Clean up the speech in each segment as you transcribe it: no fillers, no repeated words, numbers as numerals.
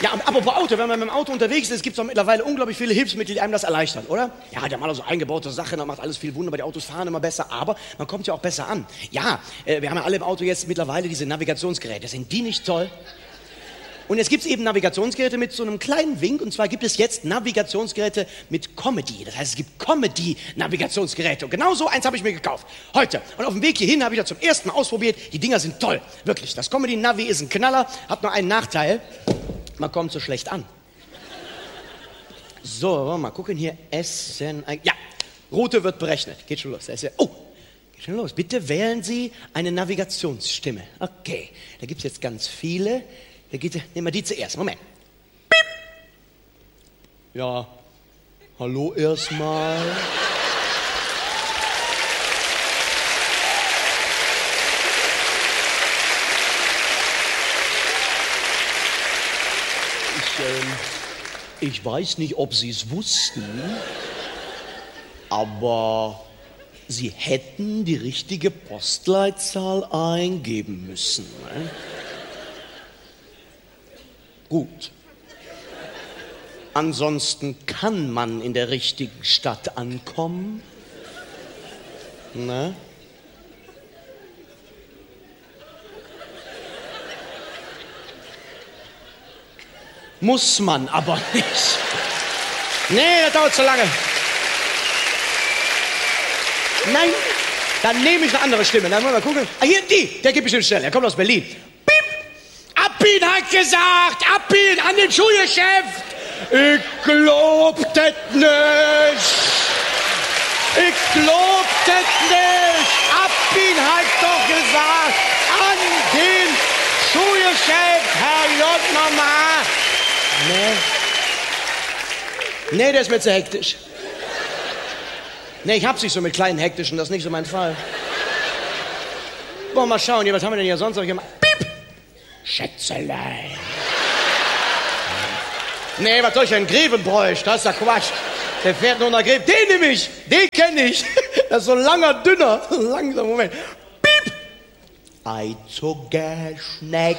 Ja, und apropos Auto, wenn man mit dem Auto unterwegs ist, gibt es doch mittlerweile unglaublich viele Hilfsmittel, die einem das erleichtern, oder? Ja, der hat mal so eingebaute Sachen, da macht alles viel wunderbar, die Autos fahren immer besser, aber man kommt ja auch besser an. Ja, wir haben ja alle im Auto jetzt mittlerweile diese Navigationsgeräte, sind die nicht toll? Und jetzt gibt es eben Navigationsgeräte mit so einem kleinen Wink, und zwar gibt es jetzt Navigationsgeräte mit Comedy. Das heißt, es gibt Comedy-Navigationsgeräte. Und genau so eins habe ich mir gekauft. Heute. Und auf dem Weg hierhin habe ich das zum ersten Mal ausprobiert. Die Dinger sind toll. Wirklich. Das Comedy-Navi ist ein Knaller, hat nur einen Nachteil. Man kommt so schlecht an. So, mal gucken hier. Essen. Ja, Route wird berechnet. Geht schon los. Oh, geht schon los. Bitte wählen Sie eine Navigationsstimme. Okay, da gibt es jetzt ganz viele. Nehmen wir die zuerst. Moment. Piep. Ja, hallo erstmal. Ich weiß nicht, ob Sie es wussten, aber Sie hätten die richtige Postleitzahl eingeben müssen. Ne? Gut. Ansonsten kann man in der richtigen Stadt ankommen. Ne? Muss man aber nicht. Nee, das dauert zu lange. Nein, dann nehme ich eine andere Stimme. Dann wollen wir gucken. Ah, hier, der geht bestimmt schnell. Er kommt aus Berlin. Abbiegen hat gesagt, abbiegen an den Schulgeschäft. Ich glaub das nicht. Ich glaub das nicht. Abbiegen hat doch gesagt, an den Schulgeschäft, Herr J. Mama. Nee, der ist mir zu hektisch. Nee, ich hab's nicht so mit kleinen hektischen, das ist nicht so mein Fall. Wollen wir mal schauen, was haben wir denn hier sonst noch gemacht? Schätzelein. Nee, was soll ich denn? Grevenbräuch, das ist ja Quatsch. Der fährt nur nach Greven. Den nehme ich, den kenne ich. Das ist so ein langer, dünner. Langsam, Moment. Piep. Eizige Schnecke.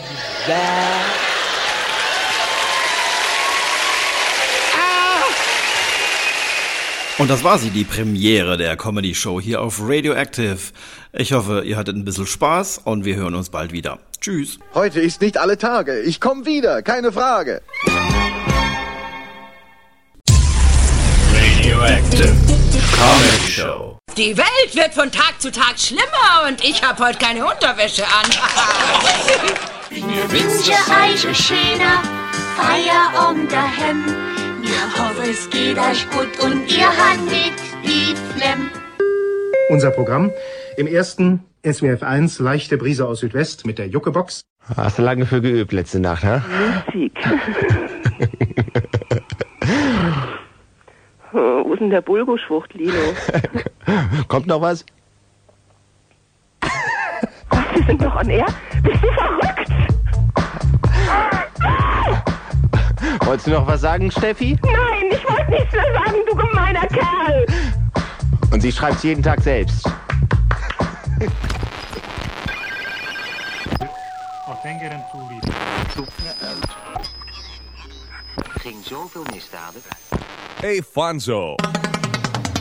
Und das war sie, die Premiere der Comedy-Show hier auf Radioactive. Ich hoffe, ihr hattet ein bisschen Spaß und wir hören uns bald wieder. Tschüss. Heute ist nicht alle Tage. Ich komme wieder, keine Frage. Radioactive Comedy Show. Die Welt wird von Tag zu Tag schlimmer und ich habe heute keine Unterwäsche an. Wir wünsche euch ein schöner Feierabend daheim. Wir hoffen, es geht euch gut und ihr habt nicht die Flemm. Unser Programm im ersten SWF 1 leichte Brise aus Südwest mit der Juckebox. Hast du lange für geübt letzte Nacht, ha? Musik. Wo ist denn der Bulgoschwucht, Lino? Kommt noch was? Was, wir sind noch on air? Bist du verrückt? Wolltest du noch was sagen, Steffi? Nein, ich wollte nichts mehr sagen, du gemeiner Kerl. Und sie schreibt's jeden Tag selbst. Hey, Fonzo.